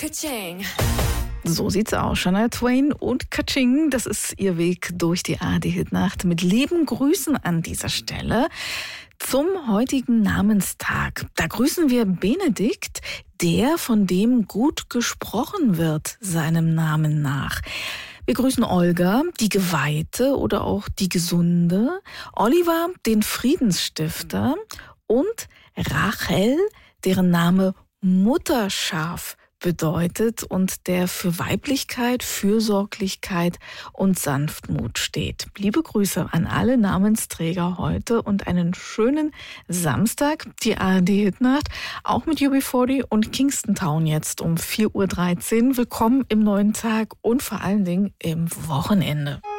Ka-ching. So sieht's aus. Shania Twain und Ka-ching, das ist ihr Weg durch die ARD-Hitnacht. Mit lieben Grüßen an dieser Stelle zum heutigen Namenstag. Da grüßen wir Benedikt, der, von dem gut gesprochen wird, seinem Namen nach. Wir grüßen Olga, die Geweihte oder auch die Gesunde, Oliver, den Friedensstifter und Rachel, deren Name Mutterschaf bedeutet und der für Weiblichkeit, Fürsorglichkeit und Sanftmut steht. Liebe Grüße an alle Namensträger heute und einen schönen Samstag. Die ARD-Hitnacht, auch mit UB40 und Kingston Town jetzt um 4:13 Uhr. Willkommen im neuen Tag und vor allen Dingen im Wochenende.